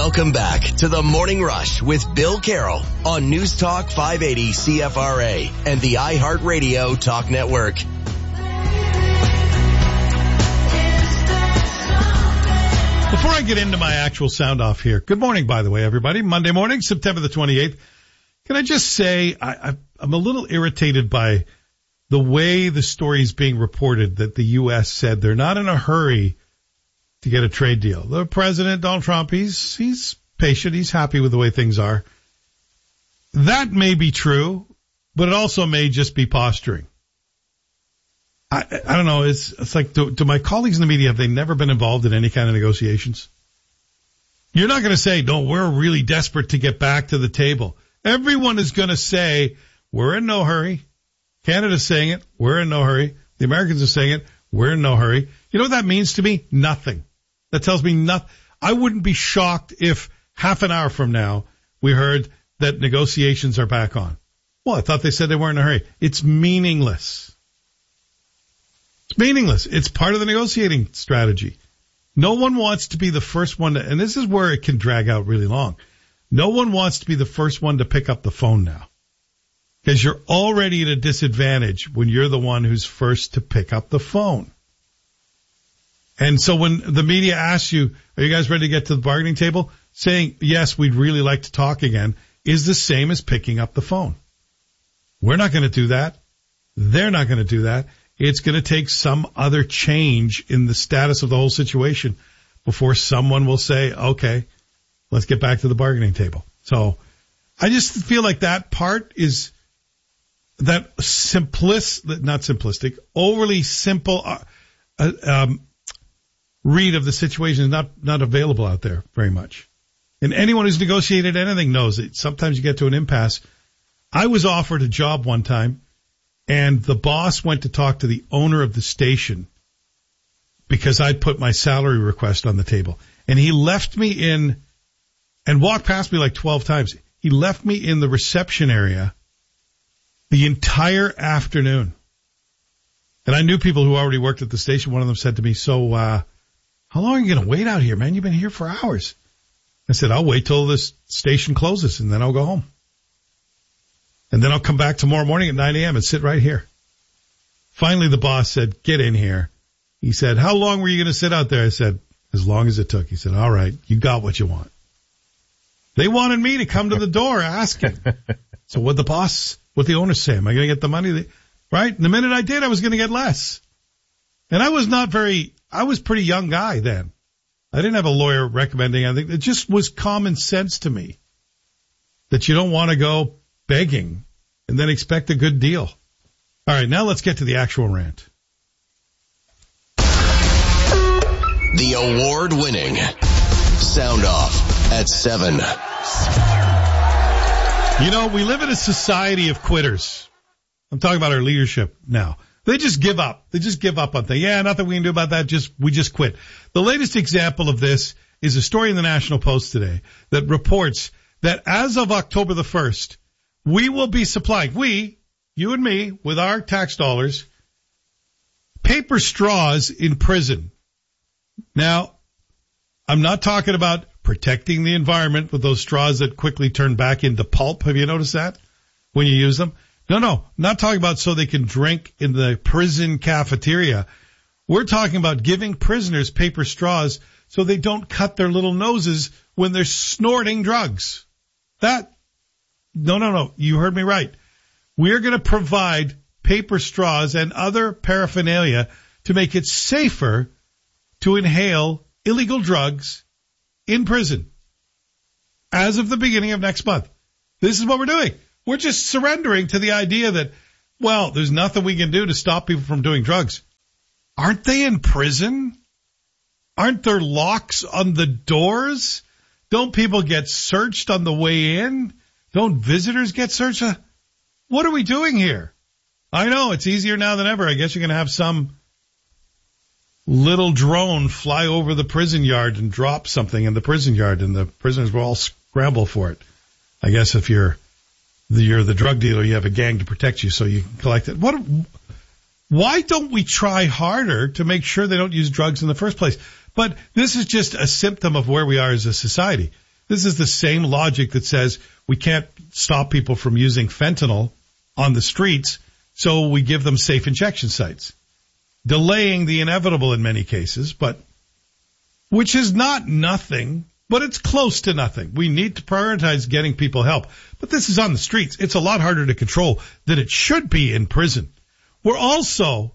Welcome back to the Morning Rush with Bill Carroll on News Talk 580 CFRA and the iHeartRadio Talk Network. Before I get into my actual sound off here, good morning, by the way, everybody. Monday morning, September the 28th. Can I just say I'm a little irritated by the way the story is being reported that the U.S. said they're not in a hurry to get a trade deal. The president, Donald Trump, he's patient. He's happy with the way things are. That may be true, but it also may just be posturing. I don't know. It's like, do my colleagues in the media, have they never been involved in any kind of negotiations? You're not going to say, no, we're really desperate to get back to the table. Everyone is going to say, we're in no hurry. Canada's saying it. We're in no hurry. The Americans are saying it. We're in no hurry. You know what that means to me? Nothing. That tells me nothing. I wouldn't be shocked if half an hour from now we heard that negotiations are back on. Well, I thought they said they weren't in a hurry. It's meaningless. It's meaningless. It's part of the negotiating strategy. No one wants to be the first one to, and this is where it can drag out really long. No one wants to be the first one to pick up the phone now, because you're already at a disadvantage when you're the one who's first to pick up the phone. And so when the media asks you, are you guys ready to get to the bargaining table? Saying, yes, we'd really like to talk again, is the same as picking up the phone. We're not going to do that. They're not going to do that. It's going to take some other change in the status of the whole situation before someone will say, okay, let's get back to the bargaining table. So I just feel like that part is that not simplistic, overly simple read of the situation is not available out there very much. And anyone who's negotiated anything knows it. Sometimes you get to an impasse. I was offered a job one time, and the boss went to talk to the owner of the station because I'd put my salary request on the table. And he left me in and walked past me like 12 times. He left me in the reception area the entire afternoon. And I knew people who already worked at the station. One of them said to me, so how long are you going to wait out here, man? You've been here for hours. I said, I'll wait till this station closes, and then I'll go home. And then I'll come back tomorrow morning at 9 a.m. and sit right here. Finally, the boss said, get in here. He said, how long were you going to sit out there? I said, as long as it took. He said, all right, you got what you want. They wanted me to come to the door asking. So what the owners say? Am I going to get the money? Right? And the minute I did, I was going to get less. And I was pretty young guy then. I didn't have a lawyer recommending anything. It just was common sense to me that you don't want to go begging and then expect a good deal. All right, now let's get to the actual rant. The award-winning Sound Off at 7. You know, we live in a society of quitters. I'm talking about our leadership now. They just give up. They just give up on things. Yeah, nothing we can do about that. We just quit. The latest example of this is a story in the National Post today that reports that as of October the 1st, we will be supplying, you and me, with our tax dollars, paper straws in prison. Now, I'm not talking about protecting the environment with those straws that quickly turn back into pulp. Have you noticed that when you use them? No, not talking about so they can drink in the prison cafeteria. We're talking about giving prisoners paper straws so they don't cut their little noses when they're snorting drugs. No, you heard me right. We're going to provide paper straws and other paraphernalia to make it safer to inhale illegal drugs in prison as of the beginning of next month. This is what we're doing. We're just surrendering to the idea that, well, there's nothing we can do to stop people from doing drugs. Aren't they in prison? Aren't there locks on the doors? Don't people get searched on the way in? Don't visitors get searched? What are we doing here? I know it's easier now than ever. I guess you're going to have some little drone fly over the prison yard and drop something in the prison yard, and the prisoners will all scramble for it. I guess if you're the drug dealer, you have a gang to protect you, so you can collect it. Why don't we try harder to make sure they don't use drugs in the first place? But this is just a symptom of where we are as a society. This is the same logic that says we can't stop people from using fentanyl on the streets, so we give them safe injection sites. Delaying the inevitable in many cases, but which is not nothing, but it's close to nothing. We need to prioritize getting people help. But this is on the streets. It's a lot harder to control than it should be in prison. We're also,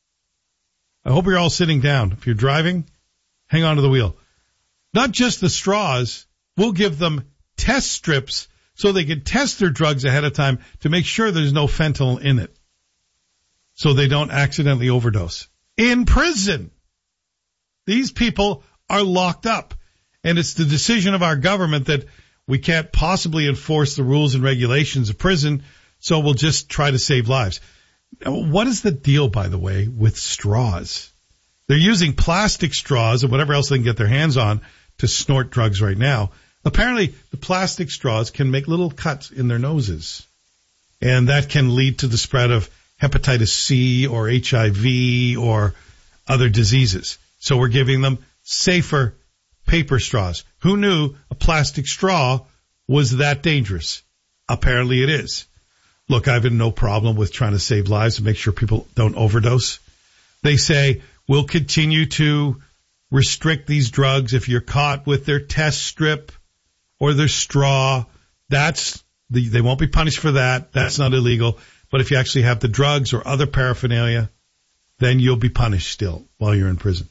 I hope you're all sitting down. If you're driving, hang on to the wheel. Not just the straws, we'll give them test strips so they can test their drugs ahead of time to make sure there's no fentanyl in it, so they don't accidentally overdose. In prison, these people are locked up, and it's the decision of our government that we can't possibly enforce the rules and regulations of prison, so we'll just try to save lives. What is the deal, by the way, with straws? They're using plastic straws and whatever else they can get their hands on to snort drugs right now. Apparently, the plastic straws can make little cuts in their noses, and that can lead to the spread of hepatitis C or HIV or other diseases. So we're giving them safer paper straws. Who knew a plastic straw was that dangerous? Apparently it is. Look, I've had no problem with trying to save lives and make sure people don't overdose. They say we'll continue to restrict these drugs if you're caught with their test strip or their straw. They won't be punished for that. That's not illegal. But if you actually have the drugs or other paraphernalia, then you'll be punished still while you're in prison.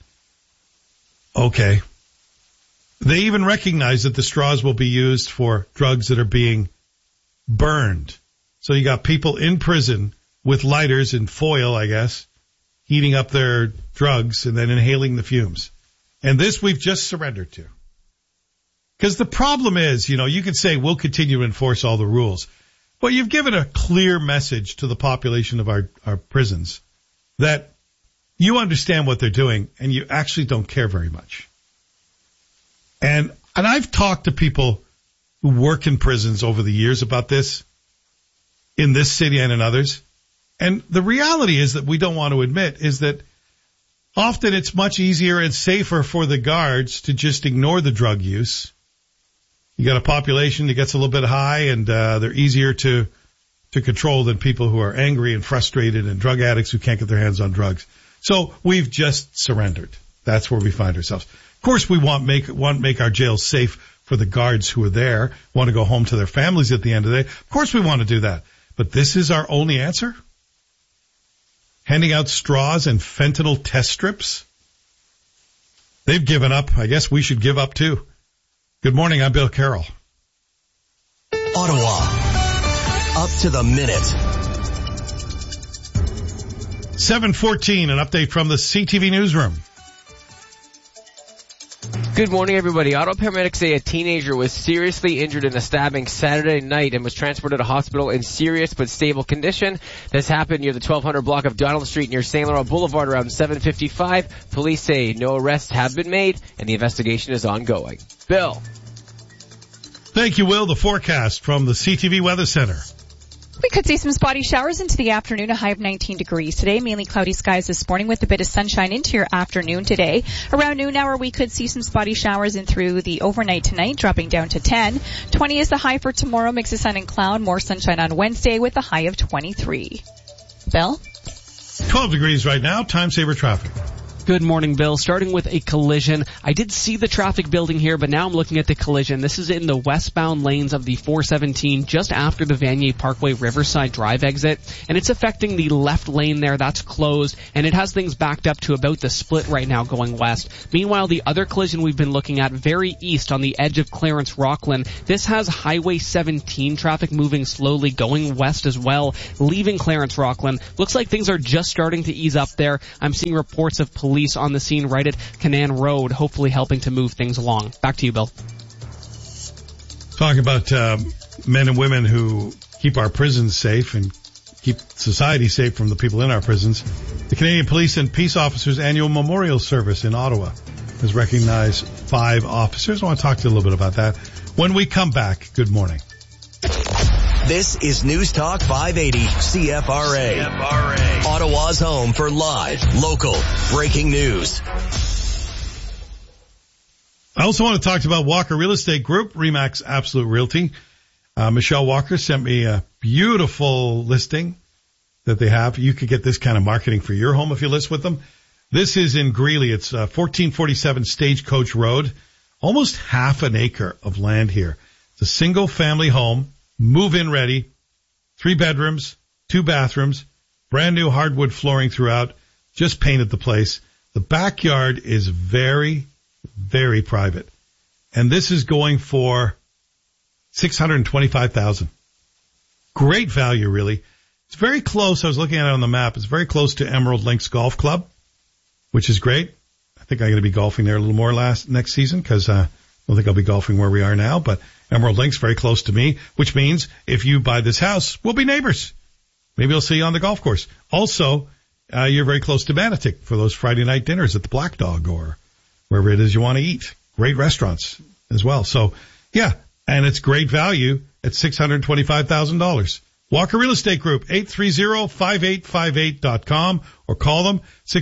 Okay. They even recognize that the straws will be used for drugs that are being burned. So you got people in prison with lighters and foil, I guess, heating up their drugs and then inhaling the fumes. And this we've just surrendered to. Because the problem is, you could say we'll continue to enforce all the rules. But you've given a clear message to the population of our prisons that you understand what they're doing and you actually don't care very much. And I've talked to people who work in prisons over the years about this, in this city and in others. And the reality is that we don't want to admit is that often it's much easier and safer for the guards to just ignore the drug use. You got a population that gets a little bit high, and they're easier to control than people who are angry and frustrated and drug addicts who can't get their hands on drugs. So we've just surrendered. That's where we find ourselves. Of course, we want to make our jails safe for the guards who are there, want to go home to their families at the end of the day. Of course we want to do that. But this is our only answer? Handing out straws and fentanyl test strips? They've given up. I guess we should give up too. Good morning, I'm Bill Carroll. Ottawa, up to the minute. 7:14, an update from the CTV newsroom. Good morning, everybody. Ottawa paramedics say a teenager was seriously injured in a stabbing Saturday night and was transported to a hospital in serious but stable condition. This happened near the 1200 block of Donald Street near St. Laurent Boulevard around 7:55. Police say no arrests have been made and the investigation is ongoing. Bill. Thank you, Will. The forecast from the CTV Weather Center. We could see some spotty showers into the afternoon, a high of 19 degrees today. Mainly cloudy skies this morning with a bit of sunshine into your afternoon today. Around noon hour, we could see some spotty showers in through the overnight tonight, dropping down to 10. 20 is the high for tomorrow, mix of sun and cloud. More sunshine on Wednesday with a high of 23. Bill? 12 degrees right now. Time saver traffic. Good morning, Bill. Starting with a collision. I did see the traffic building here, but now I'm looking at the collision. This is in the westbound lanes of the 417, just after the Vanier Parkway Riverside Drive exit, and it's affecting the left lane there. That's closed, and it has things backed up to about the split right now going west. Meanwhile, the other collision we've been looking at very east on the edge of Clarence Rockland, this has Highway 17 traffic moving slowly going west as well, leaving Clarence Rockland. Looks like things are just starting to ease up there. I'm seeing reports of police on the scene right at Canaan Road, hopefully helping to move things along. Back to you, Bill. Talking about men and women who keep our prisons safe and keep society safe from the people in our prisons. The Canadian Police and Peace Officers Annual Memorial Service in Ottawa has recognized 5 officers. I want to talk to you a little bit about that. When we come back, good morning. This is News Talk 580 CFRA. Ottawa's home for live, local, breaking news. I also want to talk about Walker Real Estate Group, RE/MAX Absolute Realty. Michelle Walker sent me a beautiful listing that they have. You could get this kind of marketing for your home if you list with them. This is in Greeley. It's 1447 Stagecoach Road. Almost half an acre of land here. It's a single family home, move-in ready, 3 bedrooms, 2 bathrooms, brand new hardwood flooring throughout, just painted the place. The backyard is very, very private. And this is going for $625,000. Great value, really. It's very close. I was looking at it on the map. It's very close to Emerald Links Golf Club, which is great. I think I'm going to be golfing there a little more next season because I don't think I'll be golfing where we are now. But Emerald Links very close to me, which means if you buy this house, we'll be neighbors. Maybe I'll see you on the golf course. Also, you're very close to Manotick for those Friday night dinners at the Black Dog or wherever it is you want to eat. Great restaurants as well. So, yeah, and it's great value at $625,000. Walker Real Estate Group, 830-5858.com or call them,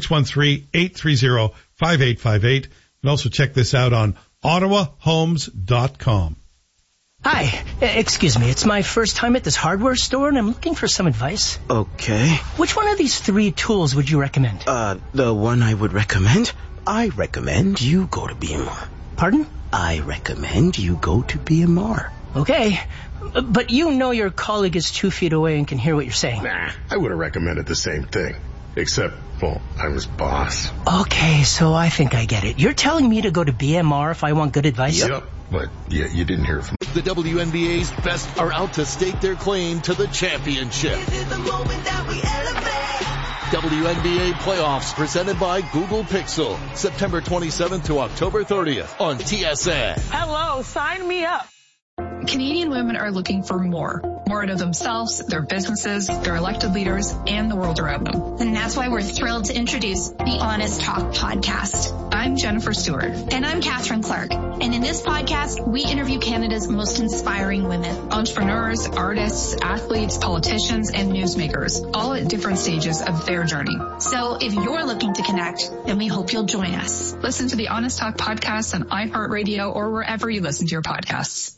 613-830-5858. And also check this out on OttawaHomes.com. Hi, excuse me, it's my first time at this hardware store and I'm looking for some advice. Okay. Which one of these 3 tools would you recommend? The one I would recommend? I recommend you go to BMR. Pardon? I recommend you go to BMR. Okay, but you know your colleague is 2 feet away and can hear what you're saying. Nah, I would have recommended the same thing. Except, well, I'm his boss. Okay, so I think I get it. You're telling me to go to BMR if I want good advice? Yep, but yeah, you didn't hear it from The WNBA's best are out to stake their claim to the championship. This is the moment that we elevate. WNBA playoffs presented by Google Pixel. September 27th to October 30th on TSN. Hello, sign me up. Canadian women are looking for more out of themselves, their businesses, their elected leaders, and the world around them. And that's why we're thrilled to introduce the Honest Talk podcast. I'm Jennifer Stewart. And I'm Catherine Clark. And in this podcast, we interview Canada's most inspiring women. Entrepreneurs, artists, athletes, politicians, and newsmakers, all at different stages of their journey. So if you're looking to connect, then we hope you'll join us. Listen to the Honest Talk podcast on iHeartRadio or wherever you listen to your podcasts.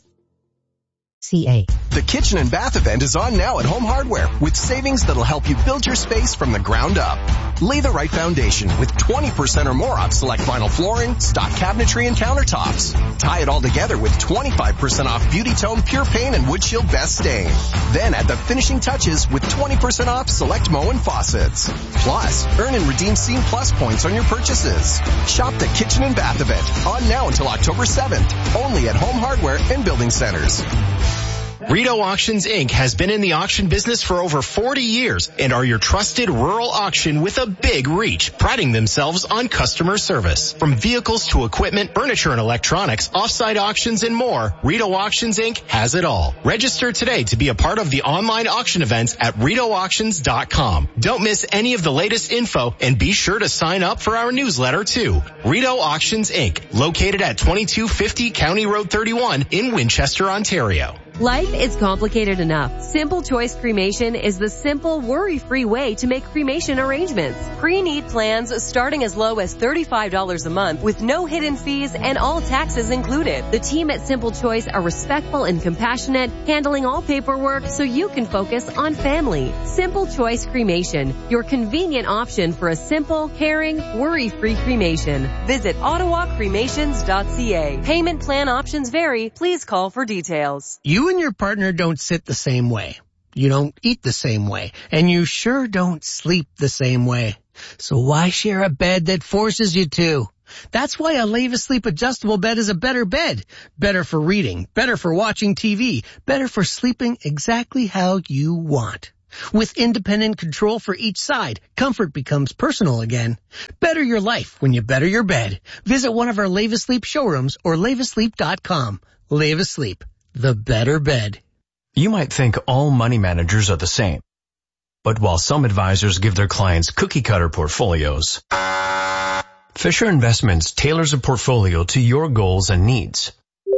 The Kitchen and Bath event is on now at Home Hardware with savings that'll help you build your space from the ground up. Lay the right foundation with 20% or more off select vinyl flooring, stock cabinetry, and countertops. Tie it all together with 25% off Beauty Tone Pure Paint and Wood Shield Best Stain. Then add the finishing touches with 20% off select Moen faucets. Plus, earn and redeem Scene Plus points on your purchases. Shop the Kitchen and Bath event on now until October 7th. Only at Home Hardware and Building Centers. Rito Auctions, Inc. has been in the auction business for over 40 years and are your trusted rural auction with a big reach, priding themselves on customer service. From vehicles to equipment, furniture and electronics, offsite auctions and more, Rito Auctions, Inc. has it all. Register today to be a part of the online auction events at RitoAuctions.com. Don't miss any of the latest info and be sure to sign up for our newsletter too. Rito Auctions, Inc. Located at 2250 County Road 31 in Winchester, Ontario. Life is complicated enough. Simple Choice Cremation is the simple, worry-free way to make cremation arrangements. Pre-need plans starting as low as $35 a month with no hidden fees and all taxes included. The team at Simple Choice are respectful and compassionate, handling all paperwork so you can focus on family. Simple Choice Cremation, your convenient option for a simple, caring, worry-free cremation. Visit ottawacremations.ca. Payment plan options vary. Please call for details. You and your partner don't sit the same way. You don't eat the same way. And you sure don't sleep the same way. So why share a bed that forces you to? That's why a Leva Sleep adjustable bed is a better bed. Better for reading, better for watching TV, better for sleeping exactly how you want. With independent control for each side, comfort becomes personal again. Better your life when you better your bed. Visit one of our Leva Sleep showrooms or levasleep.com. Leva Sleep. The better bed. You might think all money managers are the same. But while some advisors give their clients cookie-cutter portfolios, Fisher Investments tailors a portfolio to your goals and needs.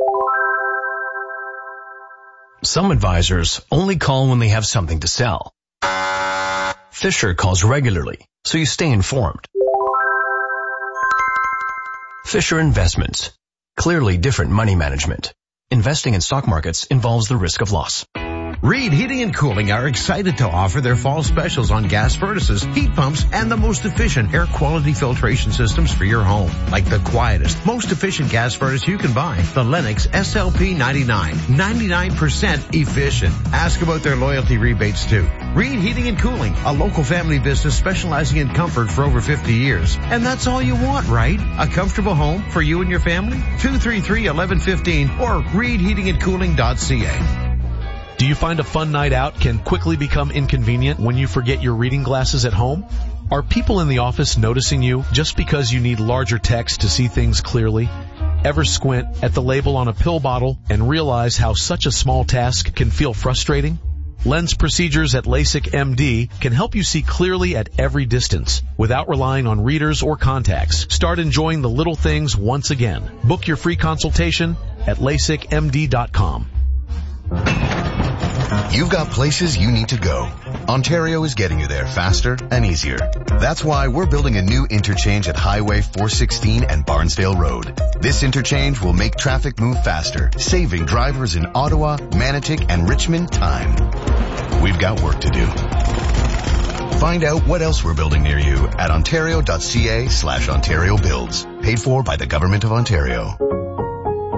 Some advisors only call when they have something to sell. Fisher calls regularly, so you stay informed. Fisher Investments. Clearly different money management. Investing in stock markets involves the risk of loss. Reed Heating and Cooling are excited to offer their fall specials on gas furnaces, heat pumps, and the most efficient air quality filtration systems for your home. Like the quietest, most efficient gas furnace you can buy, the Lennox SLP 99. 99% efficient. Ask about their loyalty rebates too. Reed Heating and Cooling, a local family business specializing in comfort for over 50 years. And that's all you want, right? A comfortable home for you and your family? 233-1115 or reedheatingandcooling.ca. Do you find a fun night out can quickly become inconvenient when you forget your reading glasses at home? Are people in the office noticing you just because you need larger text to see things clearly? Ever squint at the label on a pill bottle and realize how such a small task can feel frustrating? Lens procedures at LASIK MD can help you see clearly at every distance without relying on readers or contacts. Start enjoying the little things once again. Book your free consultation at LASIKMD.com. You've got places you need to go. Ontario is getting you there faster and easier. That's why we're building a new interchange at Highway 416 and Barnesdale Road. This interchange will make traffic move faster, saving drivers in Ottawa, Manotick, and Richmond time. We've got work to do. Find out what else we're building near you at ontario.ca/Ontario Builds. Paid for by the Government of Ontario.